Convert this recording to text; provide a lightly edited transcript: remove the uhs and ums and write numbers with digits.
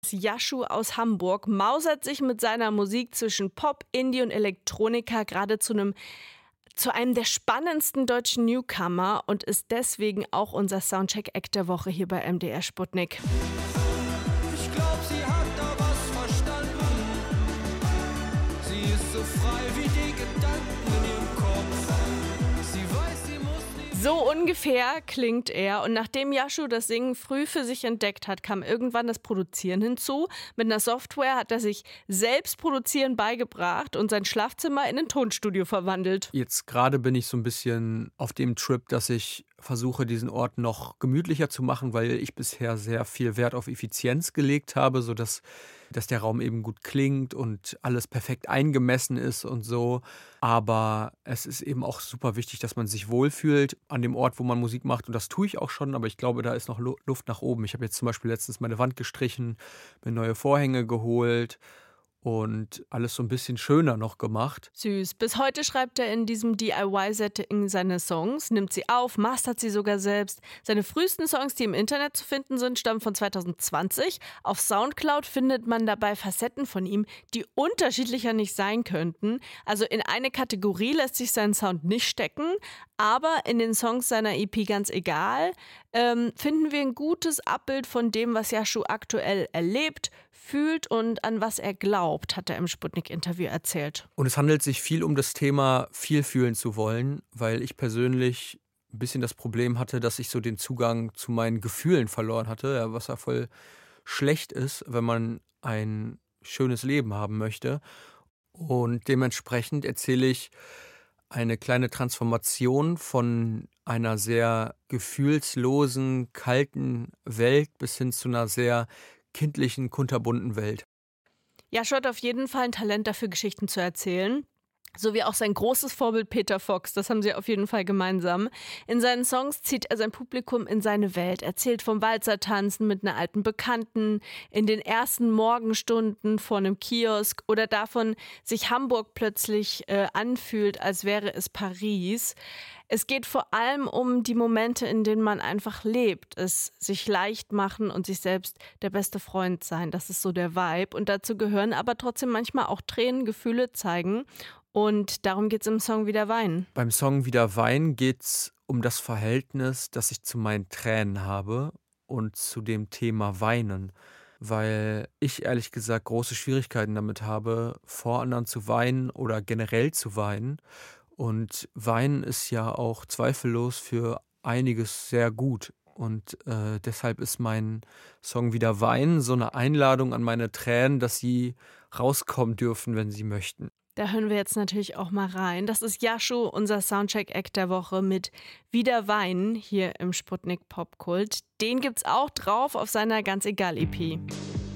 Yashu aus Hamburg mausert sich mit seiner Musik zwischen Pop, Indie und Elektronika gerade zu einem der spannendsten deutschen Newcomer und ist deswegen auch unser Soundcheck-Act der Woche hier bei MDR Sputnik. Ich glaub, sie hat da was verstanden. Sie ist so frei wie die Gedanken in ihrem Kopf. Sie weiß, sie muss nicht. So ungefähr klingt er. Und nachdem Yashu das Singen früh für sich entdeckt hat, kam irgendwann das Produzieren hinzu. Mit einer Software hat er sich selbst Produzieren beigebracht und sein Schlafzimmer in ein Tonstudio verwandelt. Jetzt gerade bin ich so ein bisschen auf dem Trip, dass ich versuche, diesen Ort noch gemütlicher zu machen, weil ich bisher sehr viel Wert auf Effizienz gelegt habe, sodass der Raum eben gut klingt und alles perfekt eingemessen ist und so. Aber es ist eben auch super wichtig, dass man sich wohlfühlt an dem Ort, wo man Musik macht. Und das tue ich auch schon, aber ich glaube, da ist noch Luft nach oben. Ich habe jetzt zum Beispiel letztens meine Wand gestrichen, mir neue Vorhänge geholt und alles so ein bisschen schöner noch gemacht. Süß. Bis heute schreibt er in diesem DIY-Setting seine Songs, nimmt sie auf, mastert sie sogar selbst. Seine frühesten Songs, die im Internet zu finden sind, stammen von 2020. Auf Soundcloud findet man dabei Facetten von ihm, die unterschiedlicher nicht sein könnten. Also in eine Kategorie lässt sich sein Sound nicht stecken, aber in den Songs seiner EP ganz egal, finden wir ein gutes Abbild von dem, was Yashu aktuell erlebt, fühlt und an was er glaubt, hat er im Sputnik-Interview erzählt. Und es handelt sich viel um das Thema, viel fühlen zu wollen, weil ich persönlich ein bisschen das Problem hatte, dass ich so den Zugang zu meinen Gefühlen verloren hatte, ja, was ja voll schlecht ist, wenn man ein schönes Leben haben möchte. Und dementsprechend erzähle ich eine kleine Transformation von einer sehr gefühlslosen, kalten Welt bis hin zu einer sehr kindlichen, kunterbunten Welt. Yashu hat auf jeden Fall ein Talent dafür, Geschichten zu erzählen. So wie auch sein großes Vorbild Peter Fox, das haben sie auf jeden Fall gemeinsam. In seinen Songs zieht er sein Publikum in seine Welt, erzählt vom Walzertanzen mit einer alten Bekannten, in den ersten Morgenstunden vor einem Kiosk oder davon, sich Hamburg plötzlich anfühlt, als wäre es Paris. Es geht vor allem um die Momente, in denen man einfach lebt, es sich leicht machen und sich selbst der beste Freund sein. Das ist so der Vibe und dazu gehören aber trotzdem manchmal auch Tränen, Gefühle zeigen. Und darum geht es im Song Wieder weinen. Beim Song Wieder weinen geht es um das Verhältnis, das ich zu meinen Tränen habe und zu dem Thema Weinen. Weil ich ehrlich gesagt große Schwierigkeiten damit habe, vor anderen zu weinen oder generell zu weinen. Und Weinen ist ja auch zweifellos für einiges sehr gut. Und deshalb ist mein Song Wieder weinen so eine Einladung an meine Tränen, dass sie rauskommen dürfen, wenn sie möchten. Da hören wir jetzt natürlich auch mal rein. Das ist Yashu, unser Soundcheck-Act der Woche mit Wieder weinen hier im Sputnik Popkult. Den gibt's auch drauf auf seiner Ganz egal EP.